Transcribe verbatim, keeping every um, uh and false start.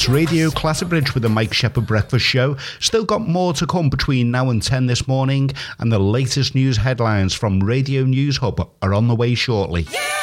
It's Radio Classic Bridge with the Mike Shepherd Breakfast Show. Still got more to come between now and ten this morning, and the latest news headlines from Radio News Hub are on the way shortly. Yeah!